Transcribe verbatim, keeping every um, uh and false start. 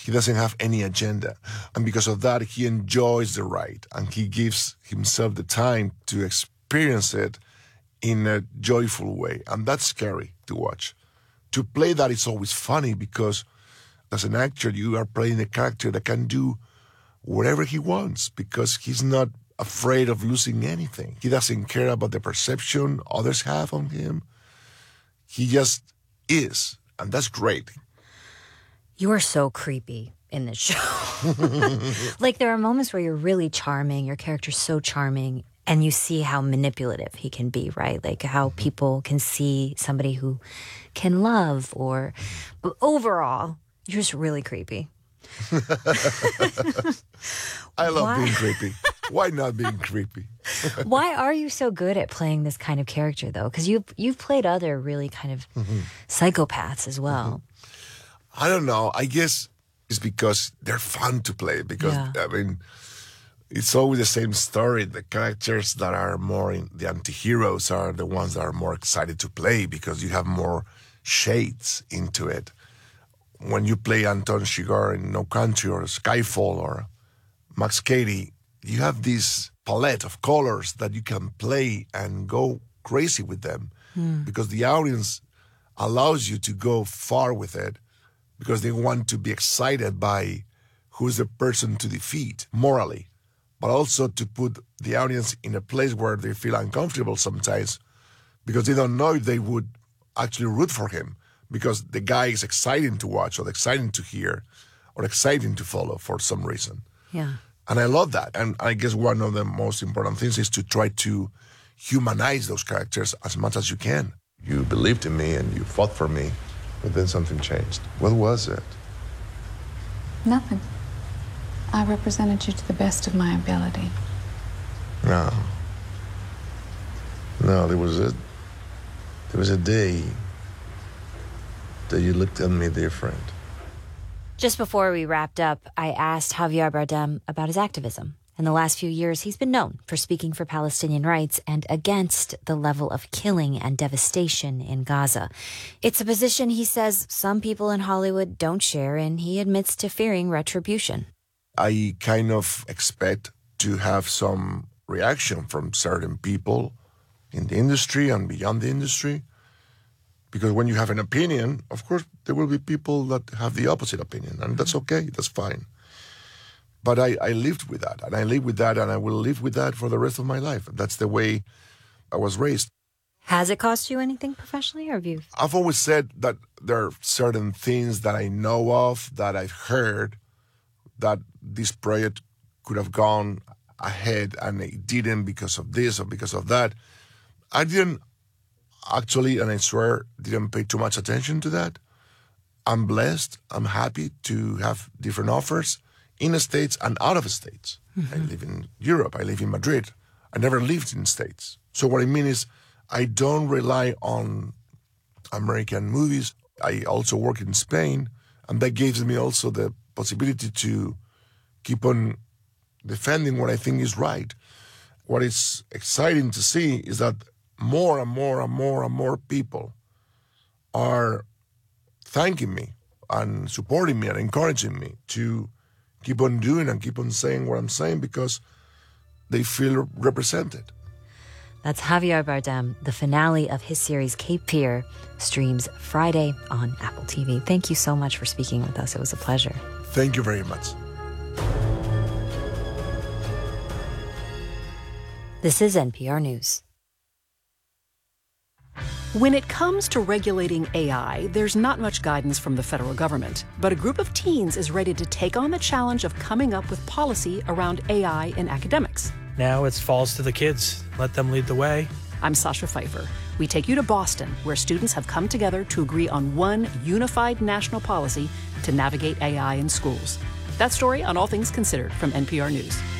He doesn't have any agenda. And because of that, he enjoys the ride and he gives himself the time to experience it in a joyful way. And that's scary to watch. To play that is always funny because as an actor, you are playing a character that can do whatever he wants because he's not afraid of losing anything. He doesn't care about the perception others have on him. He just is, and that's great. You are so creepy in this show. Like, there are moments where you're really charming, your character's so charming, and you see how manipulative he can be, right? Like how people can see somebody who can love or... But overall, you're just really creepy. I love Why? being creepy. Why not being creepy? Why are you so good at playing this kind of character, though? Because you've, you've played other really kind of mm-hmm. psychopaths as well. Mm-hmm. I don't know. I guess it's because they're fun to play. Because, yeah. I mean, it's always the same story. The characters that are more in, the anti-heroes are the ones that are more excited to play because you have more shades into it. When you play Anton Chigurh in No Country or Skyfall or Max Cady, you have this palette of colors that you can play and go crazy with them mm. because the audience allows you to go far with it because they want to be excited by who's the person to defeat morally, but also to put the audience in a place where they feel uncomfortable sometimes because they don't know if they would actually root for him because the guy is exciting to watch or exciting to hear or exciting to follow for some reason. Yeah. And I love that. And I guess one of the most important things is to try to humanize those characters as much as you can. You believed in me and you fought for me, but then something changed. What was it? Nothing. I represented you to the best of my ability. No. No, there was a, there was a day that you looked at me different. Just before we wrapped up, I asked Javier Bardem about his activism. In the last few years, he's been known for speaking for Palestinian rights and against the level of killing and devastation in Gaza. It's a position he says some people in Hollywood don't share, and he admits to fearing retribution. I kind of expect to have some reaction from certain people in the industry and beyond the industry. Because when you have an opinion, of course, there will be people that have the opposite opinion, and that's okay, that's fine. But I, I lived with that, and I live with that, and I will live with that for the rest of my life. That's the way I was raised. Has it cost you anything professionally, or have you? I've always said that there are certain things that I know of, that I've heard, that this project could have gone ahead, and it didn't because of this or because of that. I didn't actually, and I swear, didn't pay too much attention to that. I'm blessed. I'm happy to have different offers in the States and out of the States. Mm-hmm. I live in Europe. I live in Madrid. I never lived in the States. So what I mean is I don't rely on American movies. I also work in Spain, and that gives me also the possibility to keep on defending what I think is right. What is exciting to see is that more and more and more and more people are thanking me and supporting me and encouraging me to keep on doing and keep on saying what I'm saying because they feel represented. That's Javier Bardem. The finale of his series Cape Fear streams Friday on Apple T V. Thank you so much for speaking with us. It was a pleasure. Thank you very much. This is N P R News. When it comes to regulating A I, there's not much guidance from the federal government. But a group of teens is ready to take on the challenge of coming up with policy around A I in academics. Now it falls to the kids. Let them lead the way. I'm Sasha Pfeiffer. We take you to Boston, where students have come together to agree on one unified national policy to navigate A I in schools. That story on All Things Considered from N P R News.